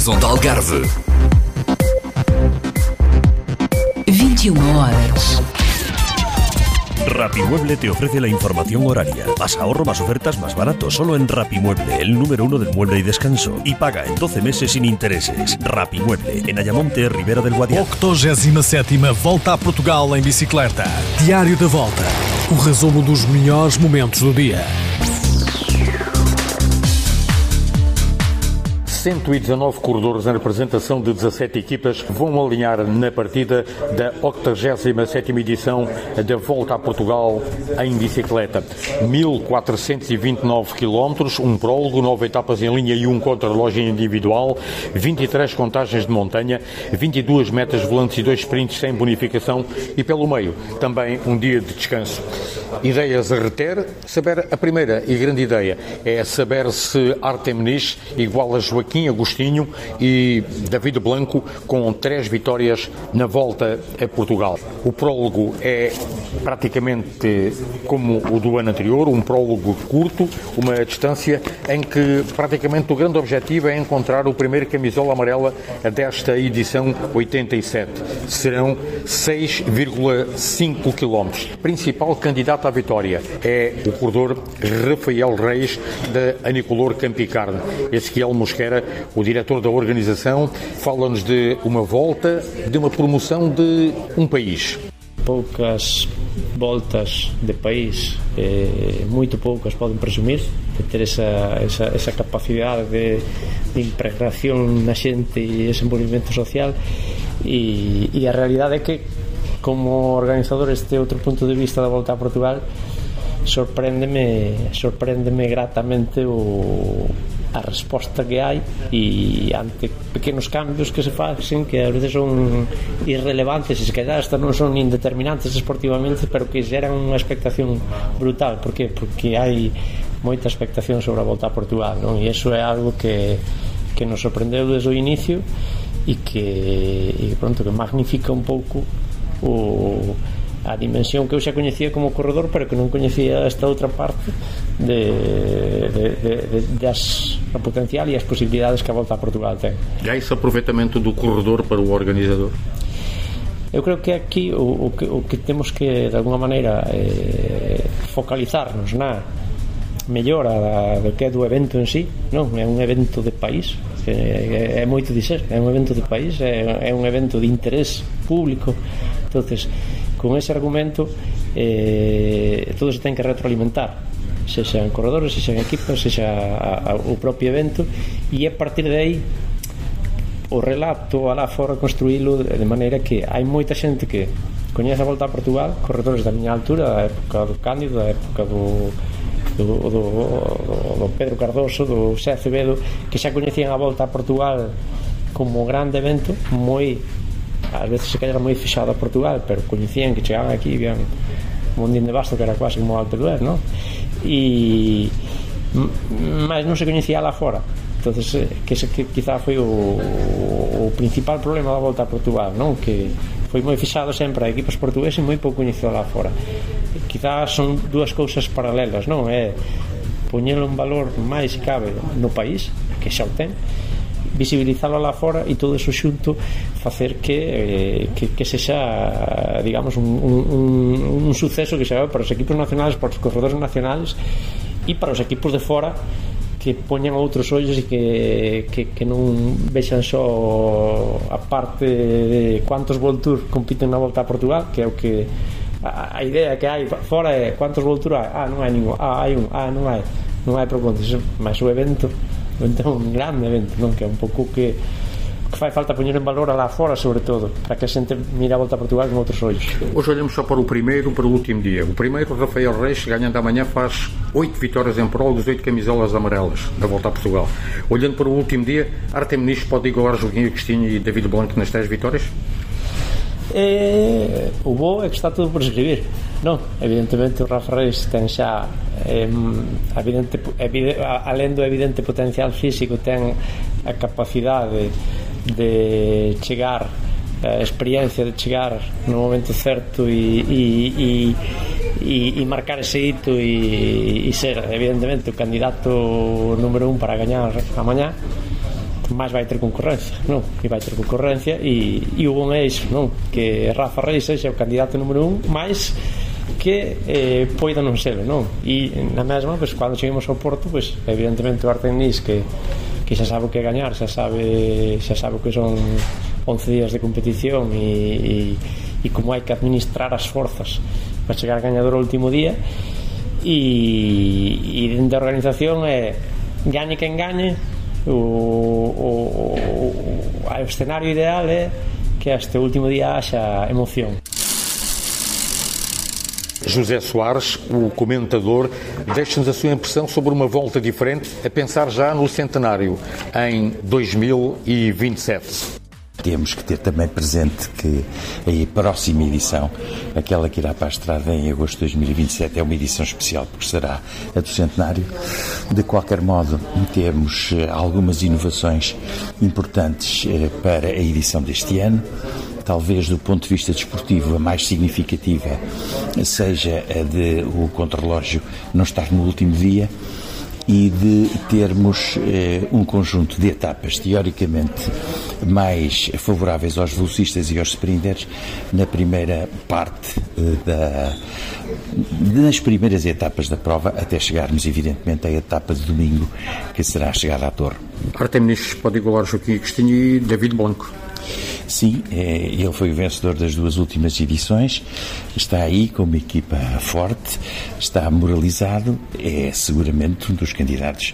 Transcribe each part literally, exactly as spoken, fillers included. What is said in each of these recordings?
Horizonte Algarve. vinte y una horas. Rapimueble te ofrece la información horaria. Más ahorro, más ofertas, más barato. Solo en Rapimueble, el número uno del mueble y descanso. Y paga en doce meses sin intereses. Rapimueble, en Ayamonte, Ribera del Guadiana. octogésima sétima Volta a Portugal em bicicleta. Diário da Volta. O resumo dos melhores momentos do dia. cento e dezanove corredores em representação de dezassete equipas vão alinhar na partida da octogésima sétima edição da Volta a Portugal em bicicleta. mil quatrocentos e vinte e nove quilómetros, um prólogo, nove etapas em linha e um contrarrelógio individual, vinte e três contagens de montanha, vinte e duas metas volantes e dois sprints sem bonificação e pelo meio também um dia de descanso. Ideias a reter, saber a primeira e grande ideia é saber se Artem Muniz iguala Joaquim Agostinho e David Blanco com três vitórias na Volta a Portugal. O prólogo é praticamente como o do ano anterior, um prólogo curto, uma distância em que praticamente o grande objetivo é encontrar o primeiro camisola amarela desta edição oitenta e sete. Serão seis vírgula cinco quilómetros. Principal candidato à vitória é o corredor Rafael Reis da Anicolor Campicarne. Ezequiel Mosquera, o diretor da organização, fala-nos de uma volta, de uma promoção de um país. Poucas voltas de país, eh, muito poucas podem presumir de ter essa, essa, essa capacidade de, de impregnación na xente e desenvolvimento social e, e a realidade é que como organizador este outro punto de vista da Volta a Portugal sorpréndeme sorpréndeme gratamente o a resposta que hai e ante pequenos cambios que se facen que a veces son irrelevantes e se calhar hasta non son nin determinantes esportivamente pero que xeran unha expectación brutal. Por que? Porque hai moita expectación sobre a Volta a Portugal, non? E iso é algo que, que nos sorprendeu desde o inicio e que e pronto, que magnifica un pouco o a dimensión que eu xa coñecía como corredor pero que non coñecía esta outra parte de, de, de, de, das, a potencial e as posibilidades que a Volta a Portugal ten. E há esse aproveitamento do corredor para o organizador? Eu creo que aquí o, o, que, o que temos que de alguma maneira eh, focalizarnos na mellora da, do que é do evento en sí, non? É un evento de país, é, é moito dizer, é un evento de país, é, é un evento de interés público. Entonces con ese argumento eh, todo se ten que retroalimentar, se sean corredores, se sean equipas, se xa a, a, o propio evento e a partir de aí o relato alá fora construílo de, de maneira que hai moita xente que coñece a Volta a Portugal, corredores da miña altura, da época do Cándido, da época do do, do, do, do Pedro Cardoso, do Xe Acevedo, que xa coñecían a Volta a Portugal como grande evento, moi ás veces se calhar moi fixado a Portugal, pero coñecían que chegaban aquí e vían un mondín de Basto que era quase como Alpe d'Huez, non? E mas non se coñecía lá fora. Entonces que, ese, que quizá foi o, o principal problema da Volta a Portugal, non? Que foi moi fixado sempre a equipos portugueses e moi pouco coñecido lá fora. Quizá son dúas cousas paralelas, non? É poñelo en valor máis se cabe no país, que xa o ten, visibilizalo lá fora e todo eso xunto facer que, eh, que, que sexa digamos un, un, un suceso que xa para os equipos nacionales, para os corredores nacionales e para os equipos de fora que poñan outros ollos e que, que, que non vexan só a parte de quantos World Tour compiten na Volta a Portugal, que é o que a, a idea que hai fora é quantos World Tour hai, ah, non hai ningún, ah, hai un, ah, non hai non hai por conta, mas o evento é un grande evento, non? Que é un pouco que, que fai falta poñer en valor alá fora, sobre todo para que a xente mire a Volta a Portugal con outros ollos. Hoje olhamos só para o primeiro, para o último dia. O primeiro, Rafael Reis, ganhando amanhã, faz oito vitórias em prólogos, oito camisolas amarelas na Volta a Portugal. Olhando para o último dia, Artem Muniz pode igualar Joaquim Agostinho e David Blanco nas três vitórias? É, o bo é que está tudo por escribir, non? Evidentemente o Rafa Reis ten xa eh, evidente, evidente, alén do evidente potencial físico, ten a capacidade de chegar, a experiencia de chegar no momento certo e, e, e, e, e marcar ese hito e, e ser evidentemente o candidato número un para gañar a mañá. máis vai ter concorrencia, non? E vai ter concorrencia e, e o bom é iso, non? Que Rafa Reis sexa o candidato número un, máis que eh, poida non selo, non? E na mesma, pues, cando cheguemos ao Porto, pues, evidentemente o Artenis que, que xa sabe o que gañar, xa sabe xa sabe o que son once días de competición e, e, e como hai que administrar as forzas para chegar gañador ao último día. E, e dentro da organización é gañe quen gañe, o, o, o, o escenario ideal é que este último día haxa emoción. José Soares, o comentador, deixa-nos a sua impressão sobre uma volta diferente, a pensar já no centenário, em dois mil e vinte e sete. Temos que ter também presente que a próxima edição, aquela que irá para a estrada em agosto de dois mil e vinte e sete, é uma edição especial porque será a do centenário. De qualquer modo, temos algumas inovações importantes para a edição deste ano. Talvez do ponto de vista desportivo a mais significativa seja a de o contrarrelógio não estar no último dia e de termos eh, um conjunto de etapas teoricamente mais favoráveis aos velocistas e aos sprinters na primeira parte eh, da, nas primeiras etapas da prova, até chegarmos evidentemente à etapa de domingo, que será a chegada à Torre. Artemis pode igualar Joaquim Agostinho e David Blanco. Sim, ele foi o vencedor das duas últimas edições, está aí com uma equipa forte, está moralizado, é seguramente um dos candidatos.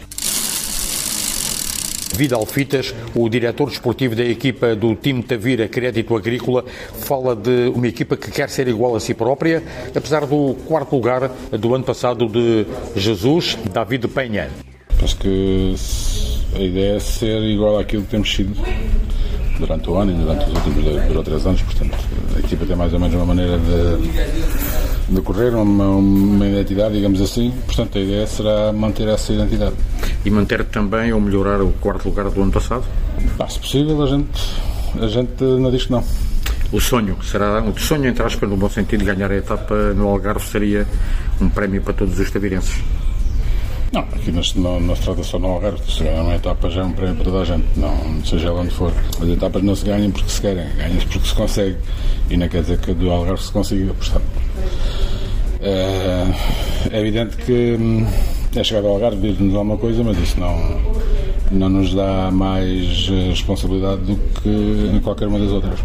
Vidal Fitas, o diretor desportivo da equipa do time Tavira Crédito Agrícola, fala de uma equipa que quer ser igual a si própria, apesar do quarto lugar do ano passado de Jesus David Penha. Acho que a ideia é ser igual àquilo que temos sido durante o ano e durante os últimos dois ou três anos, portanto a equipa tem mais ou menos uma maneira de, de correr, uma, uma identidade, digamos assim, portanto a ideia será manter essa identidade. E manter também ou melhorar o quarto lugar do ano passado? Ah, se possível, a gente, a gente não diz que não. O sonho será, o sonho entre aspas, no bom sentido, de ganhar a etapa no Algarve seria um prémio para todos os tavirenses? Não, aqui não, não se trata só no Algarve, se ganhar uma etapa já é um prémio para toda a gente, não, seja ela onde for. As etapas não se ganham porque se querem, ganham-se porque se consegue, e não quer dizer que do Algarve se consiga, portanto. É, é evidente que é chegado ao Algarve, diz-nos alguma coisa, mas isso não, não nos dá mais responsabilidade do que em qualquer uma das outras.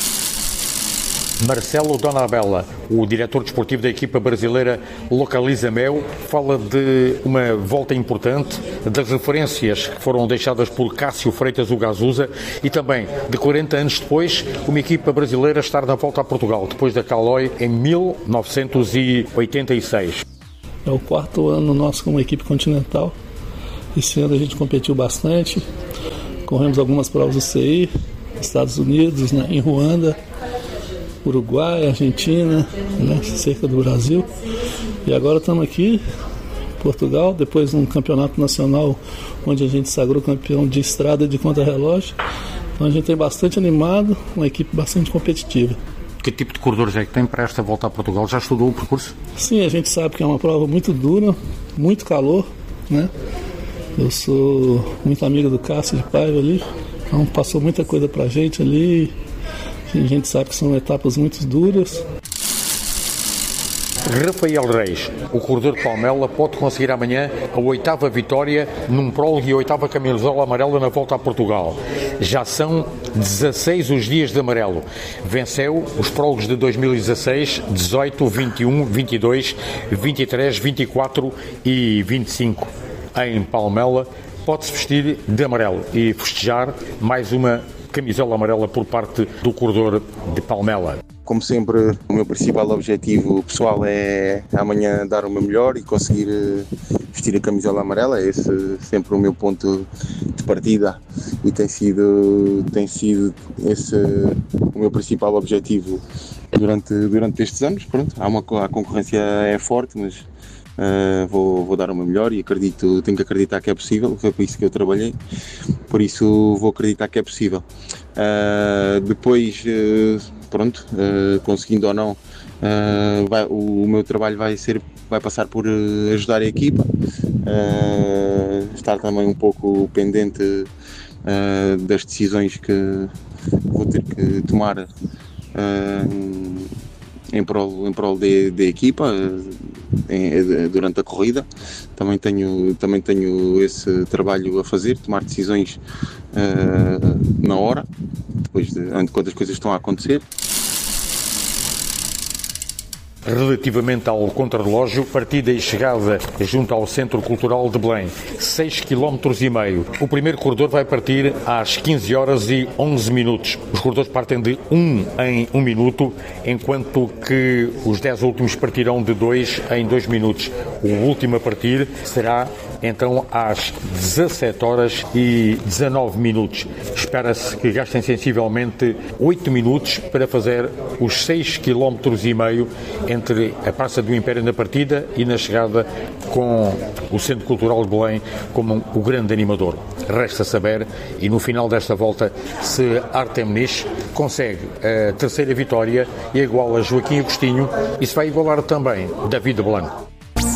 Marcelo Donabella, o diretor desportivo da equipa brasileira Localiza Mel, fala de uma volta importante, das referências que foram deixadas por Cássio Freitas o Gazusa e também de quarenta anos depois, uma equipa brasileira estar na volta a Portugal, depois da Caloi em mil novecentos e oitenta e seis. É o quarto ano nosso como equipe continental. Esse ano a gente competiu bastante, corremos algumas provas do C I, Estados Unidos, né, em Ruanda, Uruguai, Argentina, né, cerca do Brasil, e agora estamos aqui em Portugal, depois de um campeonato nacional onde a gente sagrou campeão de estrada e de contra-relógio. Então a gente tem bastante animado, uma equipe bastante competitiva. Que tipo de corredores é que tem para esta volta a Portugal? Já estudou o percurso? Sim, a gente sabe que é uma prova muito dura, muito calor, né? Eu sou muito amigo do Cássio de Paiva ali, então passou muita coisa pra gente ali. A gente sabe que são etapas muito duras. Rafael Reis, o corredor de Palmela, pode conseguir amanhã a oitava vitória num prólogo e a oitava camisola amarela na volta a Portugal. Já são dezasseis os dias de amarelo. Venceu os prólogos de dois mil e dezasseis, dezoito, vinte e um, vinte e dois, vinte e três, vinte e quatro e vinte e cinco. Em Palmela, pode-se vestir de amarelo e festejar mais uma camisola amarela por parte do corredor de Palmela. Como sempre, o meu principal objetivo pessoal é amanhã dar o meu melhor e conseguir vestir a camisola amarela. É esse sempre o meu ponto de partida e tem sido, tem sido esse o meu principal objetivo durante, durante estes anos. Pronto, há uma, a concorrência é forte, mas Uh, vou, vou dar o meu melhor e acredito, tenho que acreditar que é possível, foi por isso que eu trabalhei, por isso vou acreditar que é possível. Uh, depois, uh, pronto, uh, conseguindo ou não, uh, vai, o, o meu trabalho vai, ser, vai passar por uh, ajudar a equipa, uh, estar também um pouco pendente uh, das decisões que vou ter que tomar uh, em prol, em prol da equipa uh, em, durante a corrida. Também tenho, também tenho esse trabalho a fazer, tomar decisões uh, na hora, depois de quando as coisas estão a acontecer. Relativamente ao contrarrelógio, partida e chegada junto ao Centro Cultural de Belém, seis quilómetros e meio. O primeiro corredor vai partir às quinze horas e onze minutos. Os corredores partem de um em um minuto, enquanto que os dez últimos partirão de dois em dois minutos. O último a partir será então às dezassete horas e dezanove minutos. Espera-se que gastem sensivelmente oito minutos para fazer os seis quilómetros e meio entre a Praça do Império na partida e na chegada, com o Centro Cultural de Belém como o grande animador. Resta saber, e no final desta volta, se Artem Nish consegue a terceira vitória e iguala Joaquim Agostinho, e se vai igualar também David Blanco.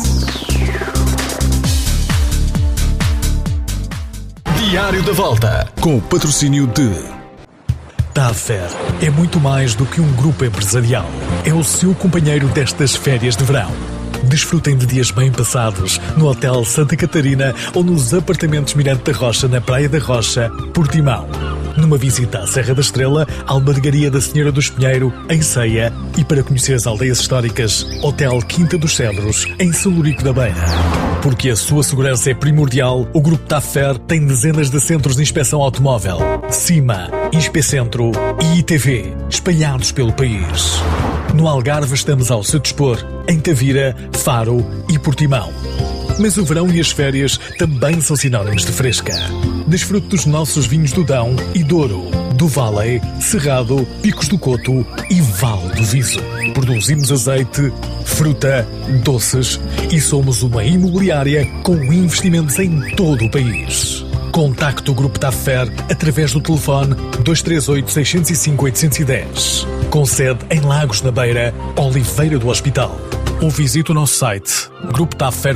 Diário da Volta, com o patrocínio de Taffer. É muito mais do que um grupo empresarial. É o seu companheiro destas férias de verão. Desfrutem de dias bem passados no Hotel Santa Catarina ou nos apartamentos Mirante da Rocha, na Praia da Rocha, Portimão. Numa visita à Serra da Estrela, Albergaria da Senhora do Espinheiro, em Ceia, e para conhecer as aldeias históricas, Hotel Quinta dos Cedros, em Salurico da Beira. Porque a sua segurança é primordial, o Grupo Taffer tem dezenas de centros de inspeção automóvel, CIMA, Inspecentro e I T V, espalhados pelo país. No Algarve estamos ao seu dispor, em Tavira, Faro e Portimão. Mas o verão e as férias também são sinónimos de fresca. Desfrute dos nossos vinhos do Dão e Douro, do Vale, Cerrado, Picos do Coto e Vale do Viso. Produzimos azeite, fruta, doces e somos uma imobiliária com investimentos em todo o país. Contacte o Grupo Taffer através do telefone dois três oito, seis zero cinco, oito um zero. Com sede em Lagos na Beira, Oliveira do Hospital. Ou visite o nosso site grupo taffer